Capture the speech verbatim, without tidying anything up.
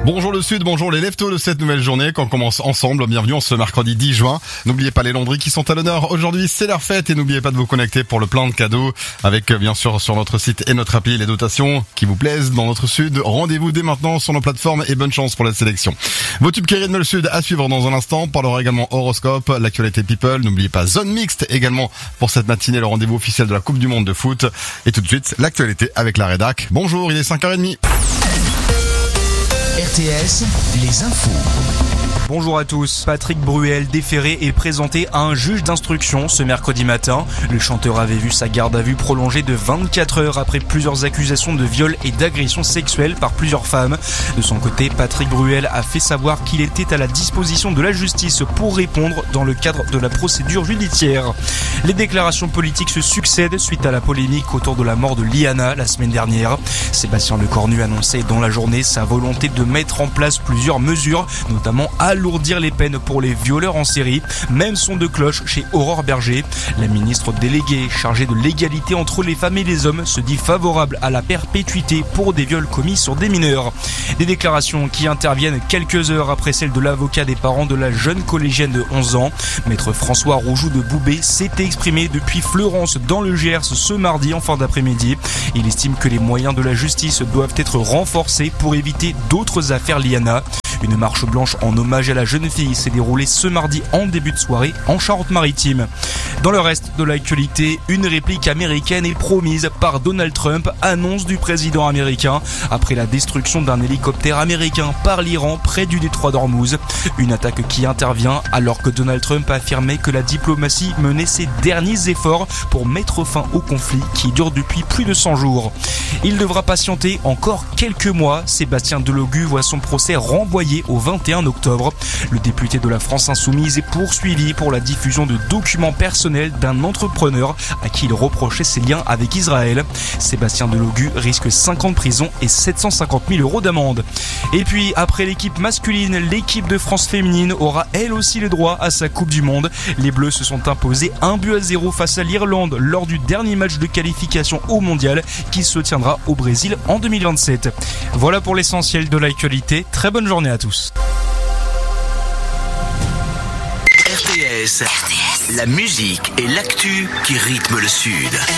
Bonjour le Sud, bonjour les leftos de cette nouvelle journée qu'on commence ensemble. Bienvenue en ce mercredi dix juin. N'oubliez pas les laundries qui sont à l'honneur. Aujourd'hui, c'est leur fête et n'oubliez pas de vous connecter pour le plein de cadeaux avec bien sûr sur notre site et notre appli les dotations qui vous plaisent dans notre Sud. Rendez-vous dès maintenant sur nos plateformes et bonne chance pour la sélection. Vos tubes qui rythment le Sud à suivre dans un instant. On parlera également horoscope, l'actualité people. N'oubliez pas zone mixte également pour cette matinée, le rendez-vous officiel de la Coupe du Monde de foot. Et tout de suite, l'actualité avec la rédac. Bonjour, il est cinq heures trente. R T S, les infos. Bonjour à tous. Patrick Bruel déféré et présenté à un juge d'instruction ce mercredi matin. Le chanteur avait vu sa garde à vue prolongée de vingt-quatre heures après plusieurs accusations de viol et d'agression sexuelle par plusieurs femmes. De son côté, Patrick Bruel a fait savoir qu'il était à la disposition de la justice pour répondre dans le cadre de la procédure judiciaire. Les déclarations politiques se succèdent suite à la polémique autour de la mort de Liana la semaine dernière. Sébastien Lecornu annonçait dans la journée sa volonté de mettre en place plusieurs mesures, notamment à alourdir les peines pour les violeurs en série. Même son de cloche chez Aurore Berger. La ministre déléguée chargée de l'égalité entre les femmes et les hommes se dit favorable à la perpétuité pour des viols commis sur des mineurs. Des déclarations qui interviennent quelques heures après celle de l'avocat des parents de la jeune collégienne de onze ans. Maître François Roujoux de Boubé s'était exprimé depuis Fleurance dans le Gers ce mardi en fin d'après-midi. Il estime que les moyens de la justice doivent être renforcés pour éviter d'autres affaires Liana. Une marche blanche en hommage à la jeune fille s'est déroulée ce mardi en début de soirée en Charente-Maritime. Dans le reste de l'actualité, une réplique américaine est promise par Donald Trump, annonce du président américain, après la destruction d'un hélicoptère américain par l'Iran près du détroit d'Ormuz. Une attaque qui intervient alors que Donald Trump a affirmé que la diplomatie menait ses derniers efforts pour mettre fin au conflit qui dure depuis plus de cent jours. Il devra patienter encore quelques mois. Sébastien Delogu voit son procès renvoyé au vingt et un octobre. Le député de la France Insoumise est poursuivi pour la diffusion de documents personnels d'un entrepreneur à qui il reprochait ses liens avec Israël. Sébastien Delogu risque cinq ans de prison et sept cent cinquante mille euros d'amende. Et puis, après l'équipe masculine, l'équipe de France féminine aura elle aussi le droit à sa Coupe du Monde. Les Bleus se sont imposés un but à zéro face à l'Irlande lors du dernier match de qualification au Mondial qui se tiendra au Brésil en deux mille vingt-sept. Voilà pour l'essentiel de l'actualité. Très bonne journée à tous. R T S, la musique et l'actu qui rythment le Sud.